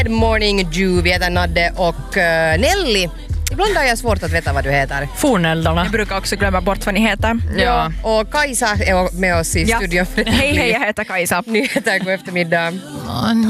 Good morning Jew, vi heter Nadde och Nelly. Ibland har jag svårt att veta vad du heter. Forneldarna. Jag brukar också glömma bort vad ni heter. Ja. Och Kajsa är med oss i studion. Hej, jag heter Kajsa. Nyheter, god eftermiddag.